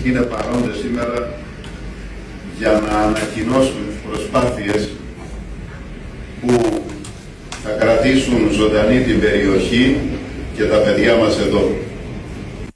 είναι παρόντες σήμερα για να ανακοινώσουν τις προσπάθειες που θα κρατήσουν ζωντανή την περιοχή και τα παιδιά μας εδώ.